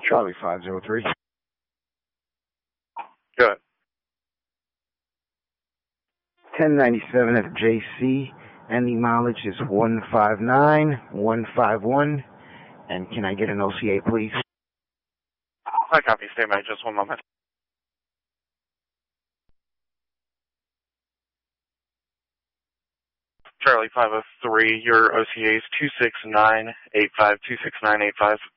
Charlie 503. Good. 1097 FJC, and the mileage is 159,151. And can I get an OCA, please? I copy. Stay by just one moment. Charlie 503, your OCA is 26985, 26985.